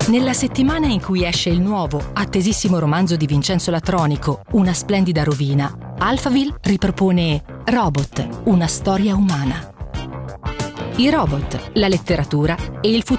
Nella settimana in cui esce il nuovo, attesissimo romanzo di Vincenzo Latronico, Una splendida rovina, Alphaville ripropone Robot, una storia umana. I robot, la letteratura e il futuro